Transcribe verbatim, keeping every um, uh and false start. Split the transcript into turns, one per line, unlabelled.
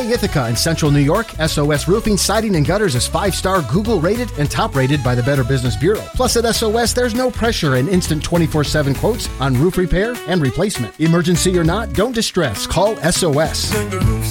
Ithaca in Central New York, S O S Roofing, Siding, and Gutters is five-star Google rated and top rated by the Better Business Bureau. Plus at S O S, there's no pressure and instant twenty-four seven quotes on roof repair and replacement. Emergency or not, don't distress. Call S O S.